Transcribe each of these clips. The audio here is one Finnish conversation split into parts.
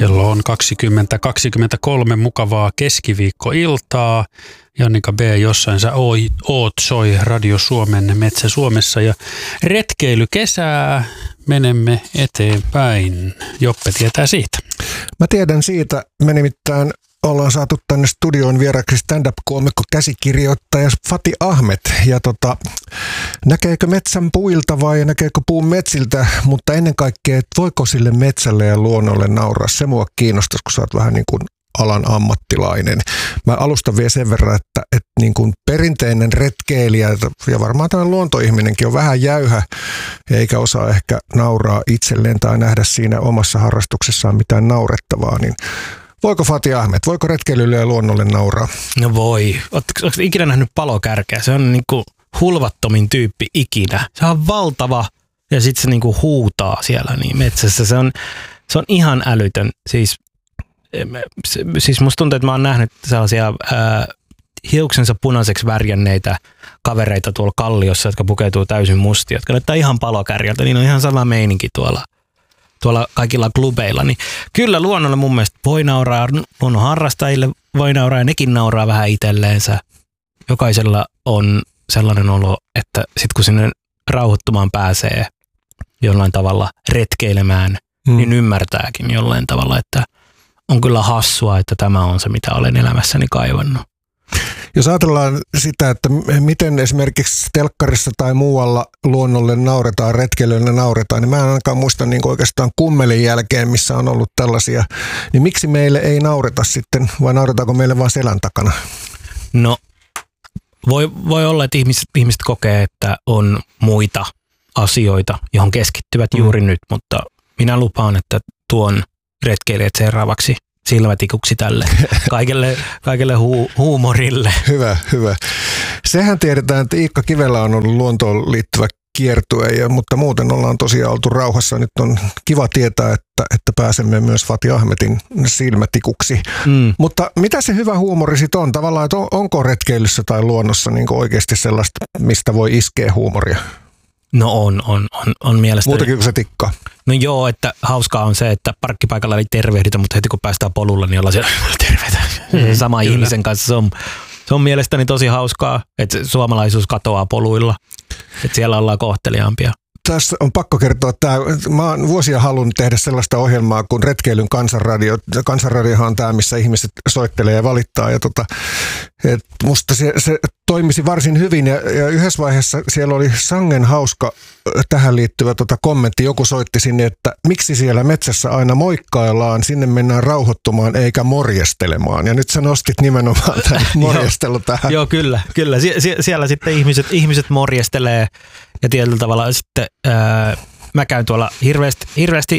Kello on 20:23 mukavaa keskiviikkoiltaa. Jannika B. jossain sä oot soi Radio Suomen Metsä Suomessa ja retkeilykesää menemme eteenpäin. Joppe tietää siitä. Mä tiedän siitä. Me nimittäin ollaan saatu tänne studioon vieraksi stand-up-koomikko käsikirjoittaja Fati Ahmed. Ja näkeekö metsän puilta vai näkeekö puun metsiltä, mutta ennen kaikkea, että voiko sille metsälle ja luonnolle nauraa. Se mua kiinnostaisi, kun sä oot vähän niin kuin alan ammattilainen. Mä alustan vielä sen verran, että niin kuin perinteinen retkeilijä ja varmaan tämä luontoihminenkin on vähän jäyhä eikä osaa ehkä nauraa itselleen tai nähdä siinä omassa harrastuksessaan mitään naurettavaa, niin voiko Fati Ahmed, voiko retkeilylle ja luonnolle nauraa? No voi. Oletko ikinä nähnyt palokärkeä? Se on niinku hulvattomin tyyppi ikinä. Se on valtava ja sitten se niinku huutaa siellä niin metsässä. Se on ihan älytön. Siis musta tuntuu, että mä oon nähnyt sellaisia hiuksensa punaiseksi värjänneitä kavereita tuolla kalliossa, jotka pukeutuu täysin mustia, jotka näyttää ihan palokärjeltä. Niin on ihan sama meininki tuolla kaikilla klubeilla, niin kyllä luonnolle mun mielestä voi nauraa, luonnon harrastajille voi nauraa ja nekin nauraa vähän itselleensä. Jokaisella on sellainen olo, että sit kun sinne rauhoittumaan pääsee jollain tavalla retkeilemään, niin ymmärtääkin jollain tavalla, että on kyllä hassua, että tämä on se, mitä olen elämässäni kaivannut. Jos ajatellaan sitä, että miten esimerkiksi telkkarissa tai muualla luonnolle nauretaan, retkeilylle nauretaan, niin mä en ainakaan muista niin oikeastaan kummelin jälkeen, missä on ollut tällaisia, niin miksi meille ei naureta sitten, vai nauretaanko meille vaan selän takana? No, voi olla, että ihmiset kokee, että on muita asioita, johon keskittyvät juuri nyt, mutta minä lupaan, että tuon retkeilijät seuraavaksi silmätikuksi tälle kaikelle huumorille. Hyvä. Sehän tiedetään, että Iikka Kivelä on ollut luontoon liittyvä kiertue, mutta muuten ollaan tosiaan oltu rauhassa. Nyt on kiva tietää, että pääsemme myös Fati Ahmedin silmätikuksi. Mutta mitä se hyvä huumori sitten on? Tavallaan, että onko retkeilyssä tai luonnossa niin oikeasti sellaista, mistä voi iskeä huumoria? No on mielestäni. Muutakin kuin se tikka. No joo, että hauskaa on se, että parkkipaikalla ei tervehditä, mutta heti kun päästään polulla, niin ollaan siellä terveitä. Sama ihmisen kanssa. Se on mielestäni tosi hauskaa, että suomalaisuus katoaa poluilla. Että siellä ollaan kohteliaampia. Tässä on pakko kertoa, että mä oon vuosia halunnut tehdä sellaista ohjelmaa kuin Retkeilyn kansanradio. Kansanradiohan on tämä, missä ihmiset soittelee ja valittaa. Ja musta se toimisi varsin hyvin ja yhdessä vaiheessa siellä oli sangen hauska tähän liittyvä kommentti. Joku soitti sinne, että miksi siellä metsässä aina moikkaillaan, sinne mennään rauhoittumaan eikä morjestelemaan. Ja nyt sä nostit nimenomaan tämän morjestelu tähän. Joo, kyllä. Siellä sitten ihmiset morjestelee ja tietyllä tavalla sitten mä käyn tuolla hirveästi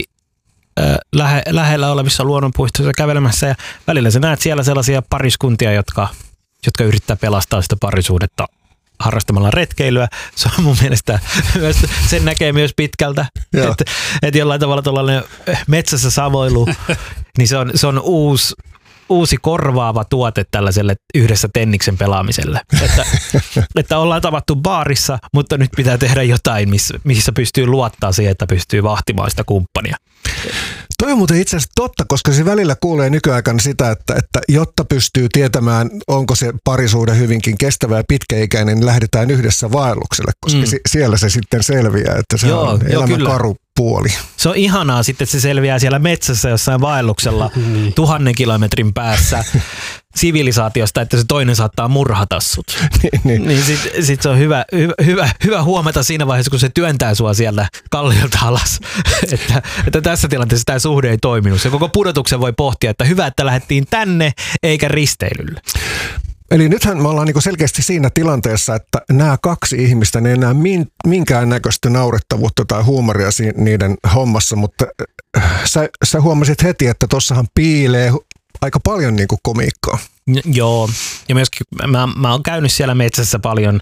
lähellä olevissa luonnonpuistoissa kävelemässä ja välillä sä näet siellä sellaisia pariskuntia, jotka yrittää pelastaa sitä parisuudetta harrastamalla retkeilyä. Se on mun mielestä, sen näkee myös pitkältä, että jollain tavalla tuollainen metsässä savoilu, niin se on uusi korvaava tuote tällaiselle yhdessä tenniksen pelaamiselle. Että ollaan tavattu baarissa, mutta nyt pitää tehdä jotain, missä pystyy luottaa siihen, että pystyy vahtimaan sitä kumppania. Toi on muuten itse asiassa totta, koska se välillä kuulee nykyaikana sitä, että jotta pystyy tietämään, onko se parisuhde hyvinkin kestävä ja pitkäikäinen, niin lähdetään yhdessä vaellukselle, koska siellä se sitten selviää, että se on elämän karu puoli. Se on ihanaa sitten, että se selviää siellä metsässä jossain vaelluksella 1000 kilometrin päässä sivilisaatiosta, että se toinen saattaa murhata sut. niin sit se on hyvä huomata siinä vaiheessa, kun se työntää sua sieltä kalliolta alas, että tässä tilanteessa tämä suhde ei toiminut. Se koko pudotuksen voi pohtia, että hyvä, että lähdettiin tänne eikä risteilylle. Eli nythän me ollaan niinku selkeästi siinä tilanteessa, että nämä kaksi ihmistä, ne ei enää minkäännäköistä naurettavuutta tai huumoria niiden hommassa, mutta sä huomasit heti, että tossahan piilee aika paljon niinku komiikkaa. Joo, ja myöskin mä oon käynyt siellä metsässä paljon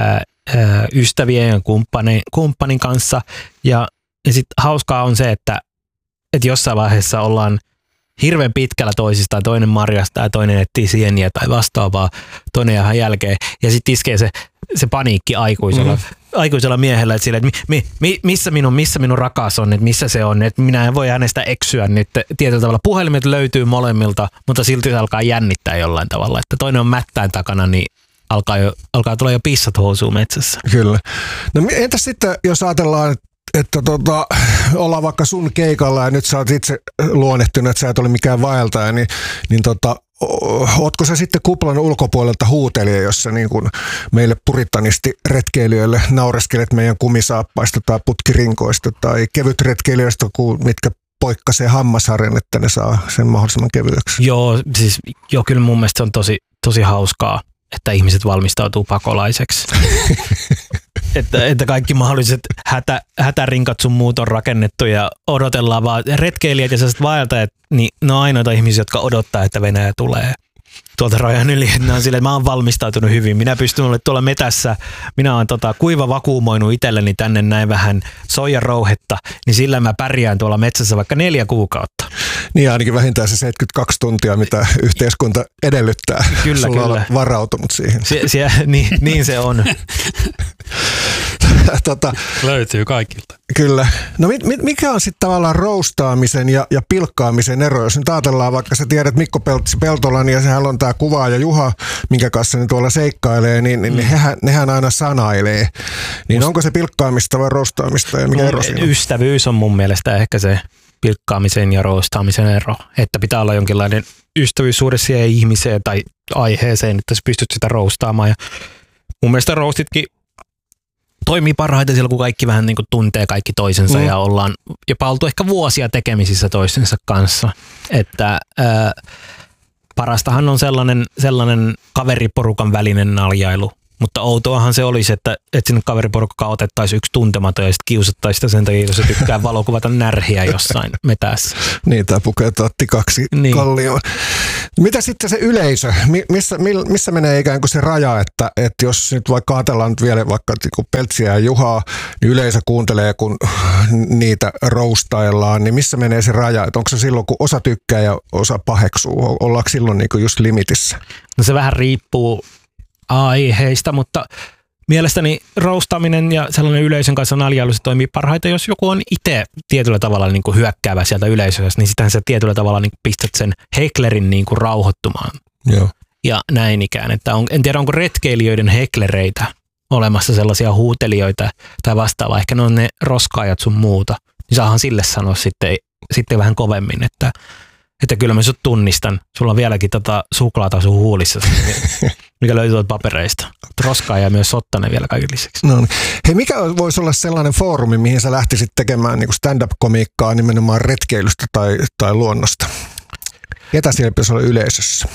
ystävien ja kumppanin kanssa, ja sitten hauskaa on se, että jossain vaiheessa ollaan hirveän pitkällä toisistaan, toinen marjastaa ja toinen etsii sieniä tai vastaavaa, toinen jää jälkeen. Ja sitten iskee se paniikki aikuisella. aikuisella miehellä, että, sille, että missä minun rakas on, että missä se on, että minä en voi hänestä eksyä nyt. Tietyllä tavalla puhelimet löytyy molemmilta, mutta silti se alkaa jännittää jollain tavalla, että toinen on mättäin takana, niin alkaa tulla jo pissat housuun metsässä. Kyllä. No entäs sitten, jos ajatellaan, että ollaan vaikka sun keikalla ja nyt sä oot itse luonnehtunut, että sä et ole mikään vaeltaja, niin ootko sä sitten kuplan ulkopuolelta huutelija, jos sä niin kuin meille puritanisti retkeilijöille naureskelet meidän kumisaappaista tai putkirinkoista tai kevyt retkeilijöistä, mitkä poikkasee hammasharjan, että ne saa sen mahdollisimman kevyeksi? Joo, kyllä mun mielestä se on tosi hauskaa, että ihmiset valmistautuu pakolaiseksi. että kaikki mahdolliset hätärinkat sun muut on rakennettu ja odotellaan vaan retkeilijät ja sellaiset vaeltajat, niin ne on ainoita ihmisiä, jotka odottaa, että Venäjä tulee tuolta rajan yli. Ne on silleen, että mä oon valmistautunut hyvin. Minä pystyn olemaan tuolla metässä. Minä oon kuiva vakuumoinut itselleni tänne näin vähän soijarouhetta, niin sillä mä pärjään tuolla metsässä vaikka 4 kuukautta. Niin ainakin vähintään se 72 tuntia, mitä yhteiskunta edellyttää. Kyllä. On varautunut siihen. Niin se on. Löytyy kaikilta. Kyllä. No mikä on sitten tavallaan roustaamisen ja pilkkaamisen ero? Jos nyt ajatellaan, vaikka sä tiedät Mikko Peltolan ja sehän on tämä kuvaaja Juha, minkä kanssa ne tuolla seikkailee, niin nehän aina sanailee. Niin onko se pilkkaamista vai roustaamista ja mikä ero siinä on? Ystävyys on mun mielestä ehkä se pilkkaamisen ja roustaamisen ero. Että pitää olla jonkinlainen ystävyys suhde siihen ihmiseen tai aiheeseen, että sä pystyt sitä roustaamaan. Ja mun mielestä roustitkin toimii parhaiten silloin, kun kaikki vähän niin kuin tuntee kaikki toisensa ja ollaan jopa oltu ehkä vuosia tekemisissä toistensa kanssa. Että parastahan on sellainen kaveriporukan välinen naljailu. Mutta outoahan se olisi, että sinne kaveriporukkaan otettaisiin yksi tuntematon ja sitten kiusattaisiin sitä sen takia, jos se tykkää valokuvata närhiä jossain metässä. Niin, tai pukeutua tikaksi kallioon. Mitä sitten se yleisö? Missä menee ikään kuin se raja, että jos nyt vaikka ajatellaan nyt vielä vaikka Peltsiä ja Juhaa, niin yleisö kuuntelee, kun niitä roustaillaan, niin missä menee se raja? Että onko se silloin, kun osa tykkää ja osa paheksuu? Ollaanko silloin niin kuin just limitissä? No se vähän riippuu aiheista, mutta mielestäni roustaaminen ja sellainen yleisön kanssa naljailu se toimii parhaiten, jos joku on itse tietyllä tavalla niin kuin hyökkäävä sieltä yleisöstä, niin sitähän sä tietyllä tavalla niin pistät sen heklerin niin kuin rauhoittumaan. Joo. Ja näin ikään, että en tiedä onko retkeilijöiden heklereitä olemassa sellaisia huutelijoita tai vastaavaa, ehkä ne on ne roskaajat sun muuta, niin saahan sille sanoa sitten vähän kovemmin, että kyllä mä sut tunnistan. Sulla on vieläkin suklaata sun huulissa, mikä löytyy tuolta papereista. Roskaa ja myös sottanen vielä kaiken lisäksi. No niin. Hei, mikä voisi olla sellainen foorumi, mihin sä lähtisit tekemään niin kuin stand-up-komiikkaa nimenomaan retkeilystä tai luonnosta? Ketä siellä pitäisi olla yleisössä?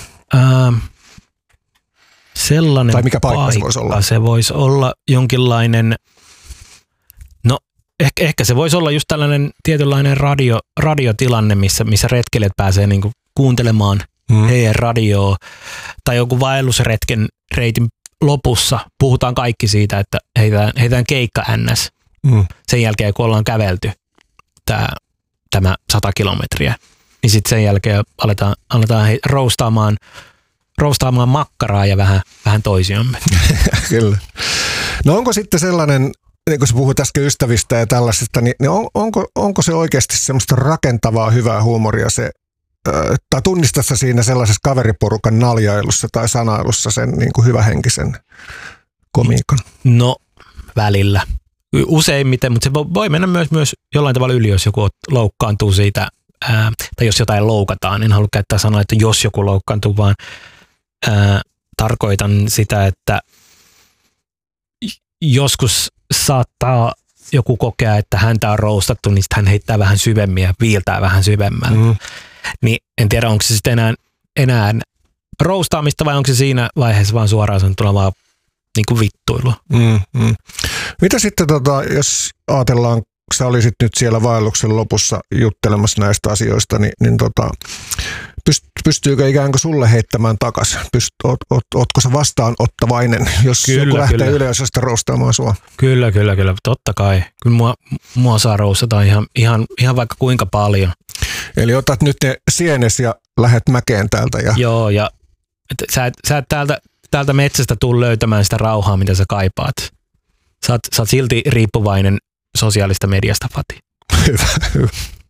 Sellainen tai mikä paikka se voisi olla? Se voisi olla jonkinlainen, no ehkä se voisi olla just tällainen tietynlainen radiotilanne, missä retkeilijät pääsee niinku kuuntelemaan heidän radioa. Tai joku vaellusretken reitin lopussa puhutaan kaikki siitä, että heitään keikka NS. Sen jälkeen, kun ollaan kävelty tämä 100 kilometriä, niin sitten sen jälkeen aletaan roustaamaan makkaraa ja vähän toisiamme. Kyllä. No onko sitten sellainen, niin kun sä puhuit äsken ystävistä ja tällaisesta, niin onko se oikeasti semmoista rakentavaa, hyvää huumoria se, tai tunnistatko siinä sellaisessa kaveriporukan naljailussa tai sanailussa sen niin kuin hyvähenkisen komiikan? No välillä. Useimmiten, mutta se voi mennä myös jollain tavalla yli, jos joku loukkaantuu siitä, tai jos jotain loukataan. En halua käyttää sanaa, että jos joku loukkaantuu, vaan tarkoitan sitä, että joskus saattaa joku kokea, että häntä on roustattu, niin sitten hän heittää vähän syvemmin ja viiltää vähän syvemmällä. Niin en tiedä, onko se sitten enää roustaamista vai onko se siinä vaiheessa vaan suoraan sanottuna vaan niin kuin vittuilua. Mitä sitten, jos ajatellaan, sä olisit nyt siellä vaelluksen lopussa juttelemassa näistä asioista, niin pystyykö ikään kuin sulle heittämään takaisin? Ootko sä vastaanottavainen, jos joku lähtee yleisöstä roustaamaan sua? Kyllä, totta kai. Kyllä mua saa roustata ihan vaikka kuinka paljon. Eli otat nyt ne sienes ja lähet mäkeen täältä. Joo, ja sä et täältä metsästä tuu löytämään sitä rauhaa, mitä sä kaipaat. Sä oot silti riippuvainen sosiaalista mediasta, Fati. Hyvä.